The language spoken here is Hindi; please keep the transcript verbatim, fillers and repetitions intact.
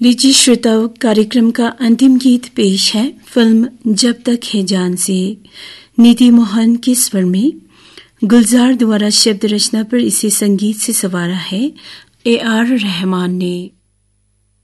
लीजिए श्रोताओं, कार्यक्रम का अंतिम गीत पेश है फिल्म जब तक है जान से नीति मोहन के स्वर में। गुलजार द्वारा शब्द रचना पर इसे संगीत से संवारा है ए आर रहमान ने।